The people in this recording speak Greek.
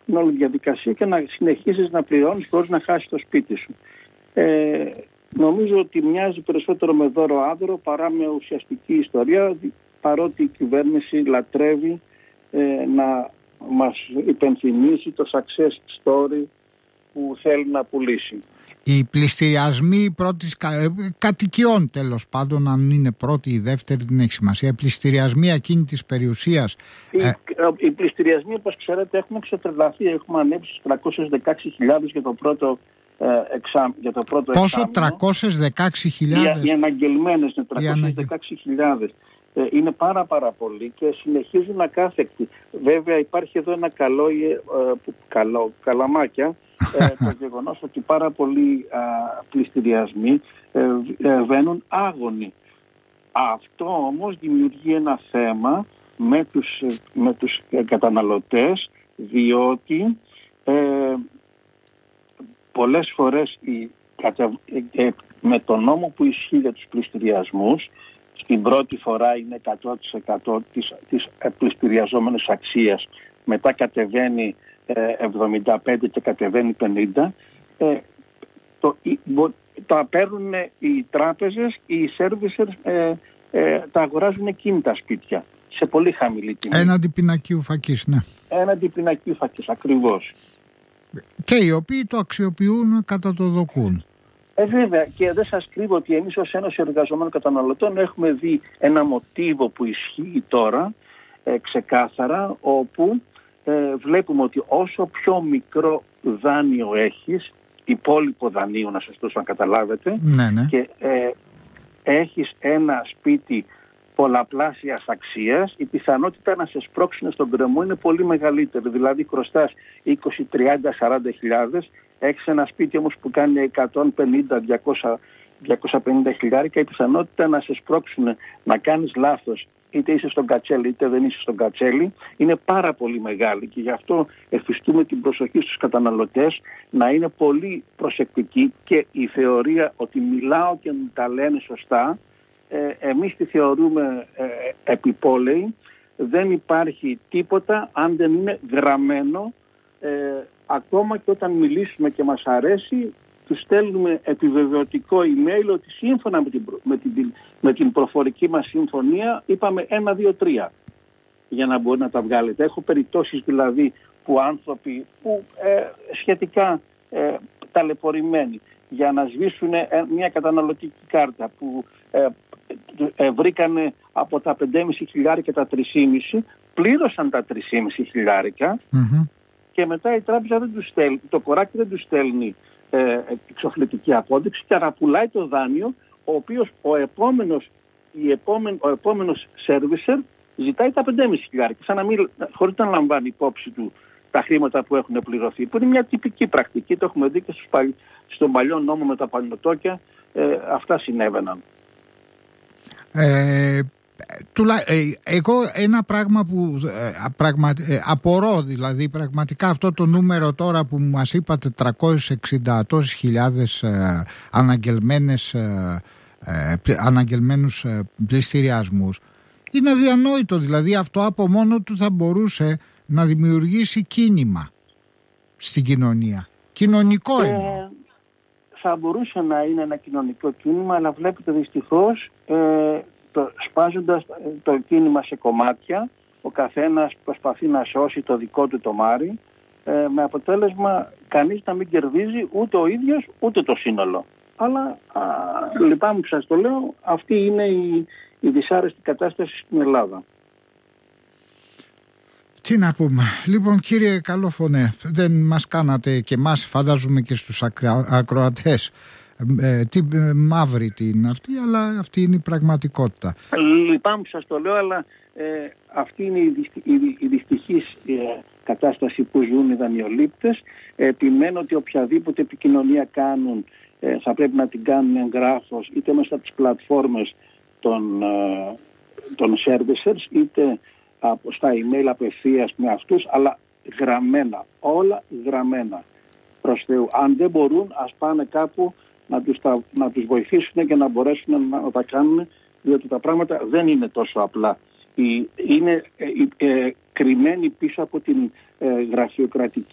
την όλη διαδικασία και να συνεχίσεις να πληρώνεις χωρίς να χάσεις το σπίτι σου. Νομίζω ότι μοιάζει περισσότερο με δώρο-άδωρο παρά με ουσιαστική ιστορία, παρότι η κυβέρνηση λατρεύει να μας υπενθυμίσει το success story που θέλει να πουλήσει. Οι πληστηριασμοί πρώτης κατοικιών, τέλος πάντων, αν είναι πρώτη ή δεύτερη, δεν έχει σημασία. Οι πληστηριασμοί εκείνη της περιουσίας. Οι πληστηριασμοί, όπως ξέρετε, έχουμε εξετρελαθεί. Έχουμε ανέβει στους 316.000 για το πρώτο εξάμηνο. Πόσο, 316.000? Οι αναγγελμένες είναι 316.000. Είναι πάρα πολύ και συνεχίζουν ακάθεκτοι. Βέβαια υπάρχει εδώ ένα καλαμάκια, το γεγονός ότι πάρα πολλοί πληστηριασμοί βαίνουν άγονοι. Αυτό όμως δημιουργεί ένα θέμα με τους καταναλωτές, διότι πολλές φορές με τον νόμο που ισχύει για τους πληστηριασμούς, στην πρώτη φορά είναι 100% της πληστηριαζόμενης αξίας, μετά κατεβαίνει 75% και κατεβαίνει 50%. Τα παίρνουν οι τράπεζες, οι servicers τα αγοράζουν εκείνη τα σπίτια σε πολύ χαμηλή τιμή. Έναντι πινακίου φακής, ναι. Έναντι πινακίου φακής, ακριβώς. Και οι οποίοι το αξιοποιούν κατά το δοκούν. Βέβαια, και δεν σας κρύβω ότι εμείς ως Ένωση Εργαζομένων Καταναλωτών έχουμε δει ένα μοτίβο που ισχύει τώρα ξεκάθαρα, όπου βλέπουμε ότι όσο πιο μικρό δάνειο έχεις, υπόλοιπο δανείο να σας δώσω να καταλάβετε, ναι. Και έχεις ένα σπίτι πολλαπλάσιας αξίας, η πιθανότητα να σε σπρώξουν στον γκρεμό είναι πολύ μεγαλύτερη. Δηλαδή χρωστάς 20, 30, 40 χιλιάδες, έχεις ένα σπίτι όμως που κάνει 150, 250 χιλιάρικα, η πιθανότητα να σε σπρώξουν να κάνεις λάθος, είτε είσαι στον κατσέλι είτε δεν είσαι στον κατσέλι, είναι πάρα πολύ μεγάλη, και γι' αυτό εφιστούμε την προσοχή στους καταναλωτές να είναι πολύ προσεκτικοί, και η θεωρία ότι μιλάω και μου τα λένε σωστά, εμείς τη θεωρούμε επιπόλαιη. Δεν υπάρχει τίποτα αν δεν είναι γραμμένο. Ακόμα και όταν μιλήσουμε και μας αρέσει, τους στέλνουμε επιβεβαιωτικό email ότι σύμφωνα με την προφορική μας συμφωνία είπαμε 1, 2, 3 για να μπορεί να τα βγάλετε. Έχω περιπτώσεις δηλαδή που άνθρωποι που σχετικά ταλαιπωρημένοι για να σβήσουν μια καταναλωτική κάρτα που βρήκανε από τα 5,5 χιλιάρικα τα 3,5, πλήρωσαν τα 3,5 χιλιάρικα, και μετά η τράπεζα δεν τους στέλνει, το κοράκι δεν τους στέλνει εξοφλητική απόδειξη, και αναπουλάει το δάνειο, ο οποίος ο επόμενος servicer ζητάει τα 5,5 χιλιάρικα, σαν να μην, χωρίς να λαμβάνει υπόψη του τα χρήματα που έχουν πληρωθεί, που είναι μια τυπική πρακτική, το έχουμε δει και στον παλιό νόμο με τα πανωτόκια, αυτά συνέβαιναν. Εγώ ένα πράγμα που απορώ, δηλαδή πραγματικά αυτό το νούμερο τώρα που μας είπατε, 360 τόσες χιλιάδες αναγγελμένους πληστηριασμούς, είναι αδιανόητο. Δηλαδή αυτό από μόνο του θα μπορούσε να δημιουργήσει κίνημα στην κοινωνία. Κοινωνικό εννοώ. Θα μπορούσε να είναι ένα κοινωνικό κίνημα, αλλά βλέπετε δυστυχώς σπάζοντας το κίνημα σε κομμάτια, ο καθένας προσπαθεί να σώσει το δικό του τομάρι, με αποτέλεσμα κανείς να μην κερδίζει, ούτε ο ίδιος ούτε το σύνολο. Αλλά λυπάμαι που σας το λέω, αυτή είναι η δυσάρεστη κατάσταση στην Ελλάδα. Τι να πούμε. Λοιπόν, κύριε Καλόφωνε, δεν μας κάνατε, και μας φαντάζομαι και στους ακροατές, τι μαύρη την αυτή, αλλά αυτή είναι η πραγματικότητα. Λυπάμαι που σας το λέω, αλλά αυτή είναι η δυστυχής κατάσταση που ζουν οι δανειολήπτες. Επιμένω ότι οποιαδήποτε επικοινωνία κάνουν θα πρέπει να την κάνουν εγγράφος, είτε μέσα από τις πλατφόρμες των servicers, είτε στα email απευθείας με αυτούς, αλλά γραμμένα, όλα γραμμένα. Προς Θεού, αν δεν μπορούν, ας πάνε κάπου να τους βοηθήσουν και να μπορέσουν να τα κάνουν, διότι τα πράγματα δεν είναι τόσο απλά. Είναι κρυμμένοι πίσω από την γραφειοκρατική